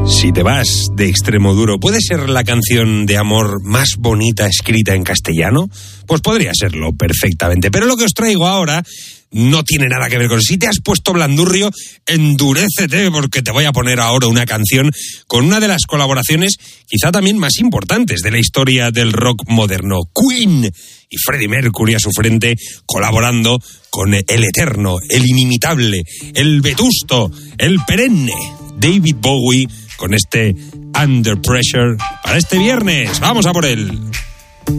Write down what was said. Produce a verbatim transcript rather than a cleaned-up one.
Si te vas de extremo duro, ¿puede ser la canción de amor más bonita escrita en castellano? Pues podría serlo perfectamente, pero lo que os traigo ahora no tiene nada que ver con eso. Si te has puesto blandurrio, endurécete, porque te voy a poner ahora una canción con una de las colaboraciones quizá también más importantes de la historia del rock moderno. Queen y Freddie Mercury a su frente, colaborando con el eterno, el inimitable, el vetusto, el perenne David Bowie, con este Under Pressure para este viernes. ¡Vamos a por él!